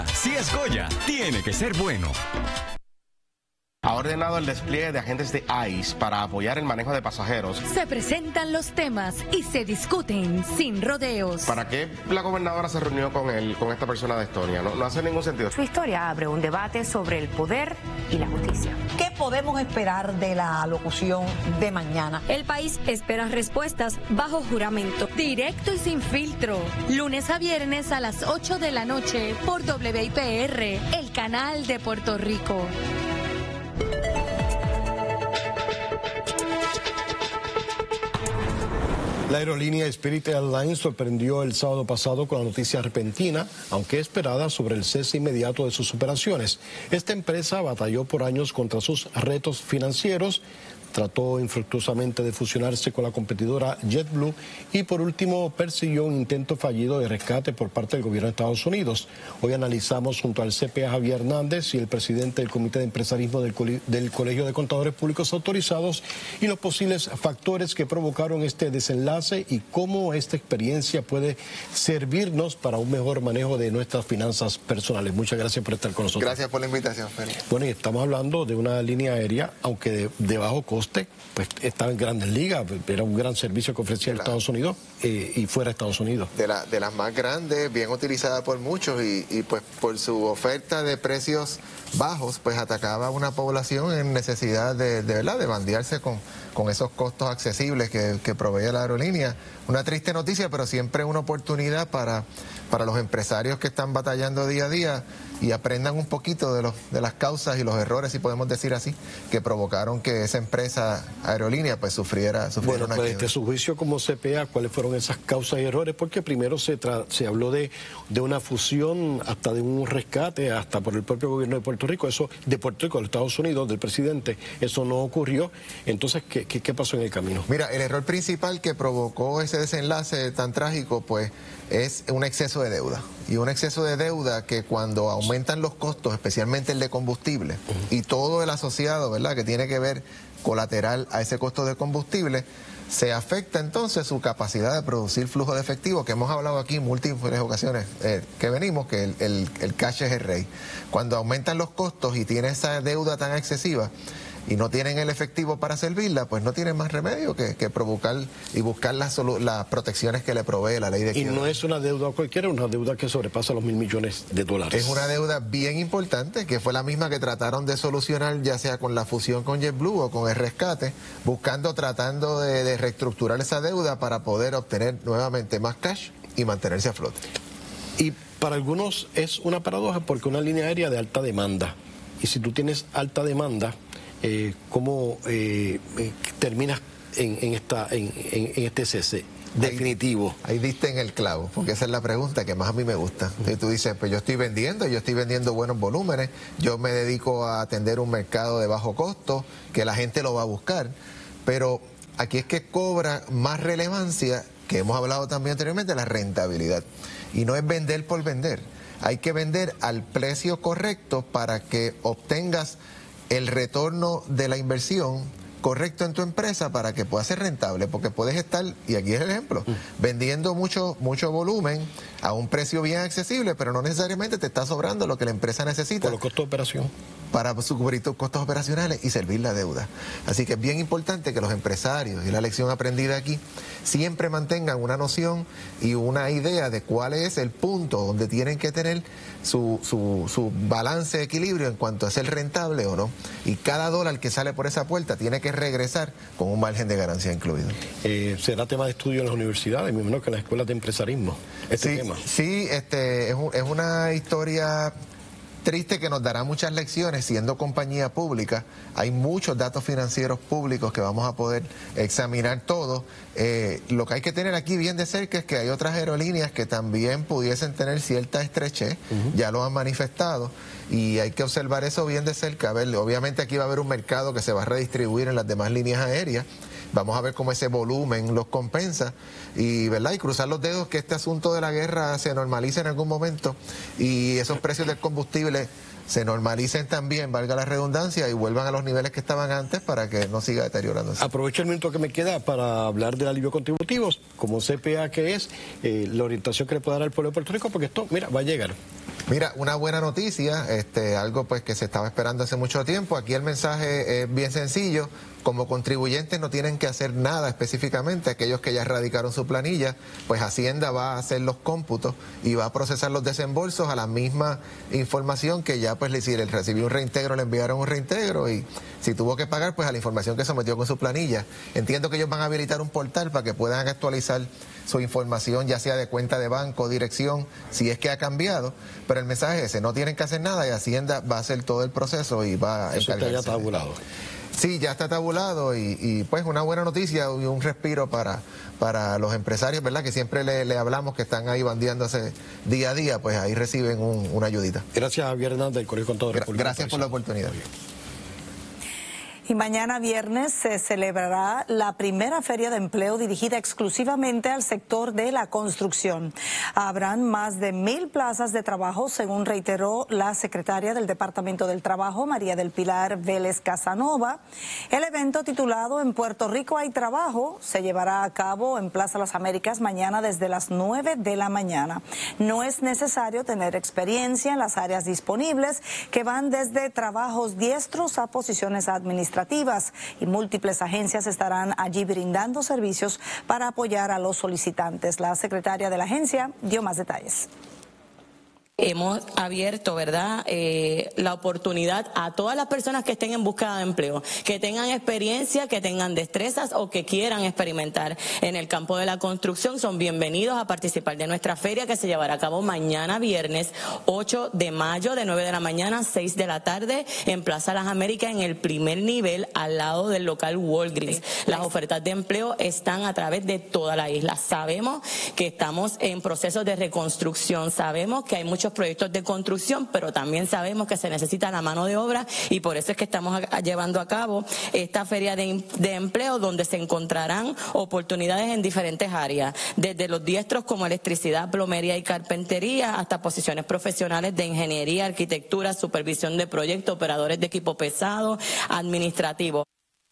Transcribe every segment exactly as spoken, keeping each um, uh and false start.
Goya. Si es Goya, tiene que ser bueno. Ha ordenado el despliegue de agentes de ICE para apoyar el manejo de pasajeros. Se presentan los temas y se discuten sin rodeos. ¿Para qué la gobernadora se reunió con él, con esta persona de Estonia? No, no hace ningún sentido. Su historia abre un debate sobre el poder y la justicia. ¿Qué podemos esperar de la locución de mañana? El país espera respuestas bajo juramento. Directo y sin filtro. Lunes a viernes a las ocho de la noche por W I P R, el canal de Puerto Rico. La aerolínea Spirit Airlines sorprendió el sábado pasado con la noticia repentina, aunque esperada, sobre el cese inmediato de sus operaciones. Esta empresa batalló por años contra sus retos financieros, trató infructuosamente de fusionarse con la competidora JetBlue y por último persiguió un intento fallido de rescate por parte del gobierno de Estados Unidos. Hoy analizamos junto al C P A Javier Hernández y el presidente del Comité de Empresarismo del, Coli del Colegio de Contadores Públicos Autorizados y los posibles factores que provocaron este desenlace y cómo esta experiencia puede servirnos para un mejor manejo de nuestras finanzas personales. Muchas gracias por estar con nosotros. Gracias por la invitación, Félix. Bueno, y estamos hablando de una línea aérea, aunque de, de bajo costo, pues estaba en grandes ligas, era un gran servicio que ofrecía claro. Estados Unidos eh, y fuera de Estados Unidos. De, la, de las más grandes, bien utilizada por muchos y, y pues por su oferta de precios bajos, pues atacaba a una población en necesidad de, de verdad, de bandearse con, con esos costos accesibles que, que provee la aerolínea. Una triste noticia, pero siempre una oportunidad para, para los empresarios que están batallando día a día y aprendan un poquito de, los, de las causas y los errores, si podemos decir así, que provocaron que esa empresa aerolínea pues sufriera, sufriera bueno, una pues quiebra. Desde su juicio como C P A, ¿cuáles fueron esas causas y errores? Porque primero se, tra se habló de, de una fusión, hasta de un rescate, hasta por el propio gobierno de Puerto Rico, eso de Puerto Rico, de Estados Unidos, del presidente, eso no ocurrió. Entonces, ¿qué, qué, qué pasó en el camino? Mira, el error principal que provocó ese desenlace tan trágico, pues, es un exceso de deuda. Y un exceso de deuda que cuando aumentan los costos, especialmente el de combustible, uh-huh. y todo el asociado, ¿verdad?, que tiene que ver colateral a ese costo de combustible, se afecta entonces su capacidad de producir flujo de efectivo, que hemos hablado aquí en múltiples ocasiones eh, que venimos, que el, el, el cash es el rey. Cuando aumentan los costos y tiene esa deuda tan excesiva, y no tienen el efectivo para servirla, pues no tienen más remedio que, que provocar y buscar las, las protecciones que le provee la ley de quiebra. Y no es una deuda cualquiera, es una deuda que sobrepasa los mil millones de dólares. Es una deuda bien importante, que fue la misma que trataron de solucionar, ya sea con la fusión con JetBlue o con el rescate, buscando, tratando de, de reestructurar esa deuda para poder obtener nuevamente más cash y mantenerse a flote. Y para algunos es una paradoja porque una línea aérea de alta demanda, y si tú tienes alta demanda, Eh, ¿cómo eh, eh, terminas en, en, esta, en, en, en este cese definitivo? Ahí, ahí diste en el clavo, porque esa es la pregunta que más a mí me gusta. Uh-huh. Y tú dices, pues yo estoy vendiendo, yo estoy vendiendo buenos volúmenes, yo me dedico a atender un mercado de bajo costo, que la gente lo va a buscar, pero aquí es que cobra más relevancia, que hemos hablado también anteriormente, la rentabilidad. Y no es vender por vender, hay que vender al precio correcto para que obtengas el retorno de la inversión correcto en tu empresa para que pueda ser rentable, porque puedes estar, y aquí es el ejemplo, vendiendo mucho, mucho volumen a un precio bien accesible, pero no necesariamente te está sobrando lo que la empresa necesita. Por los costos de operación. Para cubrir tus costos operacionales y servir la deuda. Así que es bien importante que los empresarios, y la lección aprendida aquí, siempre mantengan una noción y una idea de cuál es el punto donde tienen que tener su, su, su balance de equilibrio en cuanto a ser rentable o no. Y cada dólar que sale por esa puerta tiene que regresar con un margen de ganancia incluido. Eh, ¿Será tema de estudio en las universidades, mismo que en las escuelas de empresarismo? Este sí, tema. sí, este, es, un, es una historia triste que nos dará muchas lecciones siendo compañía pública. Hay muchos datos financieros públicos que vamos a poder examinar todos. Eh, lo que hay que tener aquí bien de cerca es que hay otras aerolíneas que también pudiesen tener cierta estrechez, uh-huh. ya lo han manifestado, y hay que observar eso bien de cerca. A ver, obviamente aquí va a haber un mercado que se va a redistribuir en las demás líneas aéreas. Vamos a ver cómo ese volumen los compensa y, ¿verdad? Y cruzar los dedos que este asunto de la guerra se normalice en algún momento y esos precios del combustible se normalicen también, valga la redundancia, y vuelvan a los niveles que estaban antes para que no siga deteriorándose. Aprovecho el minuto que me queda para hablar del alivio contributivo, como C P A que es, eh, la orientación que le puede dar al pueblo de Puerto Rico, porque esto, mira, va a llegar. Mira, una buena noticia, este, algo pues que se estaba esperando hace mucho tiempo. Aquí el mensaje es bien sencillo. Como contribuyentes no tienen que hacer nada específicamente. Aquellos que ya erradicaron su planilla, pues Hacienda va a hacer los cómputos y va a procesar los desembolsos a la misma información que ya pues le hicieron. Recibió un reintegro, le enviaron un reintegro y si tuvo que pagar, pues a la información que sometió con su planilla. Entiendo que ellos van a habilitar un portal para que puedan actualizar su información, ya sea de cuenta de banco, dirección, si es que ha cambiado, pero el mensaje es ese, no tienen que hacer nada y Hacienda va a hacer todo el proceso y va a Eso está ya tabulado. Sí, ya está tabulado y, y pues una buena noticia y un respiro para, para los empresarios, ¿verdad? Que siempre le, le hablamos que están ahí bandeándose día a día, pues ahí reciben un, una ayudita. Gracias, Javier Hernández del Colegio Contador República. Gracias por la oportunidad. Y mañana viernes se celebrará la primera feria de empleo dirigida exclusivamente al sector de la construcción. Habrán más de mil plazas de trabajo, según reiteró la secretaria del Departamento del Trabajo, María del Pilar Vélez Casanova. El evento, titulado En Puerto Rico hay trabajo, se llevará a cabo en Plaza Las Américas mañana desde las nueve de la mañana. No es necesario tener experiencia en las áreas disponibles, que van desde trabajos diestros a posiciones administrativas. Y múltiples agencias estarán allí brindando servicios para apoyar a los solicitantes. La secretaria de la agencia dio más detalles. Hemos abierto, ¿verdad?, eh, la oportunidad a todas las personas que estén en búsqueda de empleo, que tengan experiencia, que tengan destrezas o que quieran experimentar en el campo de la construcción. Son bienvenidos a participar de nuestra feria que se llevará a cabo mañana viernes ocho de mayo de nueve de la mañana a seis de la tarde en Plaza Las Américas, en el primer nivel al lado del local Walgreens. Las ofertas de empleo están a través de toda la isla. Sabemos que estamos en procesos de reconstrucción, sabemos que hay muchos proyectos de construcción, pero también sabemos que se necesita la mano de obra y por eso es que estamos a, a llevando a cabo esta feria de, de empleo, donde se encontrarán oportunidades en diferentes áreas, desde los diestros como electricidad, plomería y carpintería, hasta posiciones profesionales de ingeniería, arquitectura, supervisión de proyectos, operadores de equipo pesado, administrativo.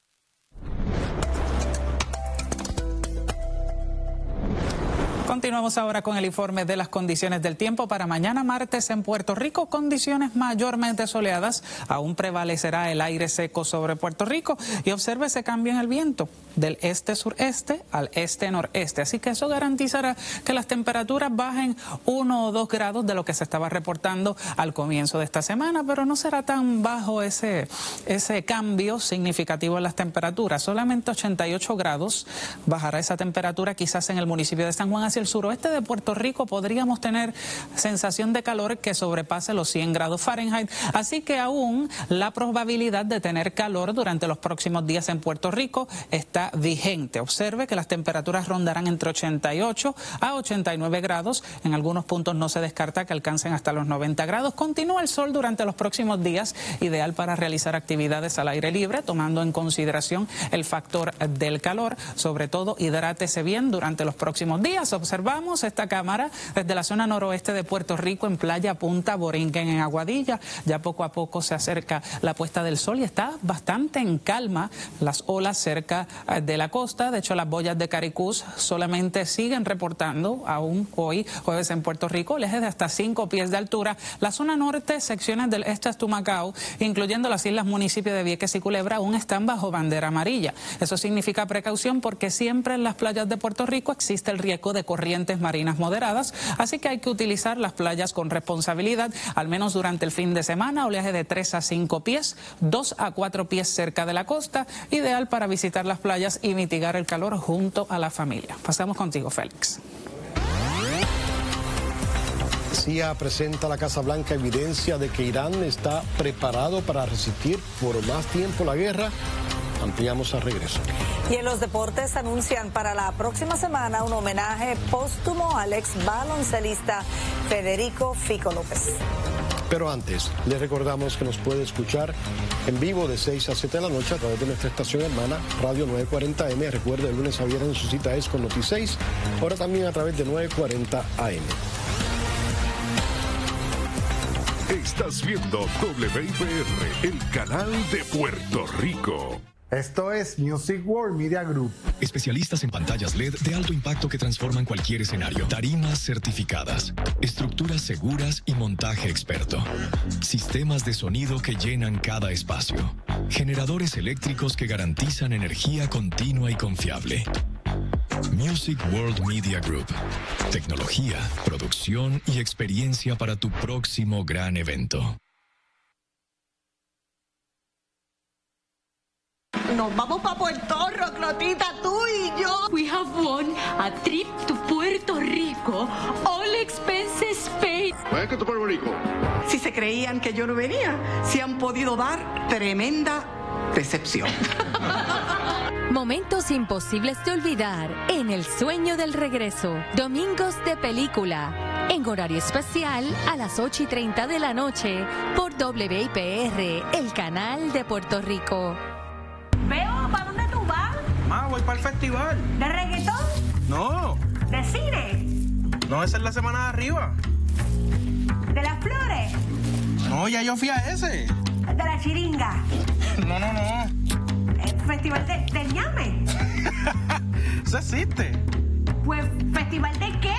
Continuamos ahora con el informe de las condiciones del tiempo para mañana martes en Puerto Rico. Condiciones mayormente soleadas. Aún prevalecerá el aire seco sobre Puerto Rico y observe ese cambio en el viento del este-sureste al este-noreste. Así que eso garantizará que las temperaturas bajen uno o dos grados de lo que se estaba reportando al comienzo de esta semana, pero no será tan bajo ese, ese cambio significativo en las temperaturas. Solamente ochenta y ocho grados bajará esa temperatura, quizás en el municipio de San Juan. Hacia el suroeste de Puerto Rico podríamos tener sensación de calor que sobrepase los cien grados Fahrenheit, así que aún la probabilidad de tener calor durante los próximos días en Puerto Rico está vigente. Observe que las temperaturas rondarán entre ochenta y ocho a ochenta y nueve grados, en algunos puntos no se descarta que alcancen hasta los noventa grados. Continúa el sol durante los próximos días, ideal para realizar actividades al aire libre, tomando en consideración el factor del calor. Sobre todo, hidrátese bien durante los próximos días. Observamos esta cámara desde la zona noroeste de Puerto Rico en Playa Punta Borinquen, en Aguadilla. Ya poco a poco se acerca la puesta del sol y está bastante en calma las olas cerca de la costa. De hecho, las boyas de Caricús solamente siguen reportando aún hoy, jueves en Puerto Rico, oleajes de hasta cinco pies de altura. La zona norte, secciones del este hasta Humacao, incluyendo las islas municipios de Vieques y Culebra, aún están bajo bandera amarilla. Eso significa precaución porque siempre en las playas de Puerto Rico existe el riesgo de corrientes marinas moderadas, así que hay que utilizar las playas con responsabilidad, al menos durante el fin de semana. Oleaje de tres a cinco pies, dos a cuatro pies cerca de la costa, ideal para visitar las playas y mitigar el calor junto a la familia. Pasamos contigo, Félix. C I A presenta a la Casa Blanca evidencia de que Irán está preparado para resistir por más tiempo la guerra. Ampliamos al regreso. Y en los deportes anuncian para la próxima semana un homenaje póstumo al ex baloncelista Federico Fico López. Pero antes, les recordamos que nos puede escuchar en vivo de seis a siete de la noche a través de nuestra estación hermana Radio nueve cuarenta M. Recuerde, de lunes a viernes su cita es con Noti seis, ahora también a través de nueve cuarenta A M. Estás viendo W I P R, el canal de Puerto Rico. Esto es Music World Media Group. Especialistas en pantallas L E D de alto impacto que transforman cualquier escenario. Tarimas certificadas. Estructuras seguras y montaje experto. Sistemas de sonido que llenan cada espacio. Generadores eléctricos que garantizan energía continua y confiable. Music World Media Group. Tecnología, producción y experiencia para tu próximo gran evento. Nos vamos para Puerto Rico, Clotita, tú y yo. We have won a trip to Puerto Rico, all expenses paid. ¿Ves que tú Puerto Rico? Si se creían que yo no venía, se han podido dar tremenda decepción. Momentos imposibles de olvidar en El Sueño del Regreso. Domingos de película. En horario especial a las ocho y treinta de la noche por W I P R, el canal de Puerto Rico. Veo, ¿para dónde tú vas? Ah, voy para el festival. ¿De reggaetón? No. ¿De cine? No, esa es la semana de arriba. ¿De las flores? No, ya yo fui a ese. ¿De la chiringa? No, no, no. ¿El festival de, de ñame? ¿Eso existe? Pues, ¿festival de qué?